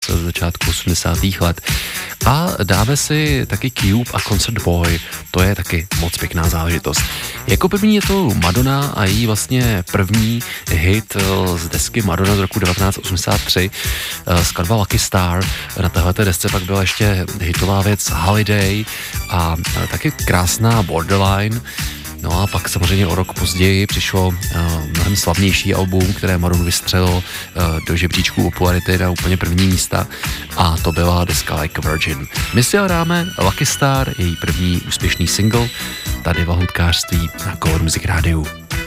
z začátku 80. let. A dáme si taky Cube a Concert Boy, to je taky moc pěkná záležitost. Jako první je to Madonna a její vlastně první hit z desky Madonna z roku 1983, skladba Lucky Star. Na téhleté desce pak byla ještě hitová věc Holiday a taky krásná Borderline. No a pak samozřejmě o rok později přišlo mnohem slavnější album, které Madonna vystřelilo do žebříčku popularity na úplně první místa a to byla deska Like a Virgin. My si hráme Lucky Star, její první úspěšný single, tady v Lahůdkářství na Color Music Rádiu.